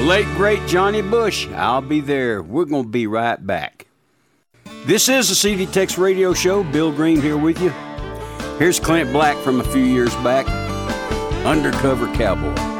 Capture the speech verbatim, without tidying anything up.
late, great Johnny Bush. I'll be there. We're going to be right back. This is the C D Tex Radio Show. Bill Green here with you. Here's Clint Black from a few years back, Undercover Cowboy.